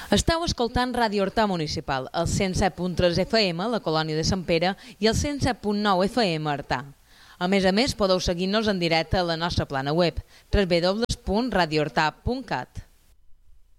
Esteu escoltant Ràdio Horta Municipal, el 107.3 FM, la colònia de Sant Pere, i el 107.9 FM Artà. A més, podeu seguir-nos en directe a la nostra plana web, www.radiohorta.cat.